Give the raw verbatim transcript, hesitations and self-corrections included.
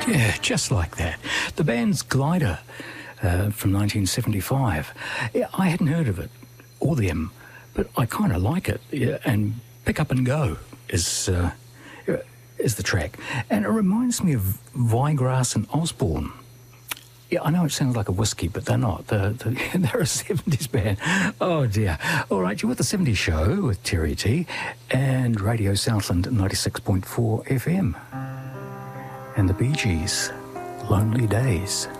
Yeah, just like that. The band's Glider uh, from nineteen seventy-five. Yeah, I hadn't heard of it, or them, but I kind of like it. Yeah, and Pick Up and Go is, uh, is the track. And it reminds me of Vigrass and Osborne. Yeah, I know it sounds like a whiskey, but they're not. They're, they're, they're a seventies band. Oh, dear. All right, you're with the seventies Show with Terry T and Radio Southland ninety-six point four F M. And the Bee Gees, Lonely Days.